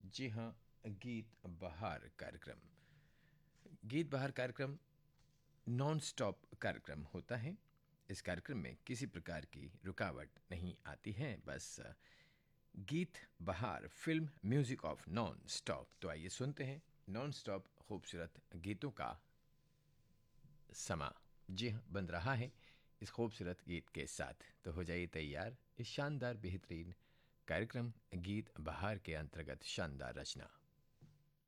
जी हाँ, गीत बहार कार्यक्रम। गीत बहार कार्यक्रम नॉन स्टॉप कार्यक्रम होता है। इस कार्यक्रम में किसी प्रकार की रुकावट नहीं आती है, बस गीत बहार film music of non stop. तो आइए सुनते हैं नॉन स्टॉप खूबसूरत गीतों का समा। जी हाँ, बन रहा है इस खूबसूरत गीत के साथ। तो हो जाइए तैयार इस शानदार बेहतरीन कार्यक्रम गीत बहार के अंतर्गत शानदार रचना।